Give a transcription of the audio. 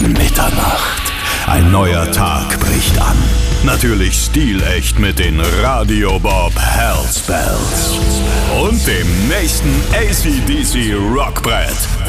Mitternacht. Ein neuer Tag bricht an. Natürlich stilecht mit den Radio Bob Hellspells. Und dem nächsten AC/DC Rockbrett.